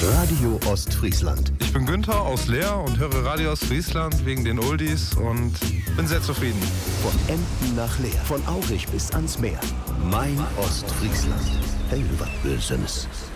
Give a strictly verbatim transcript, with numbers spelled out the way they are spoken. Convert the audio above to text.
Radio Ostfriesland. Ich bin Günther aus Leer und höre Radio Ostfriesland wegen den Oldies und bin sehr zufrieden. Von Emden nach Leer, von Aurich bis ans Meer. Mein Ostfriesland. Hey, was Böses.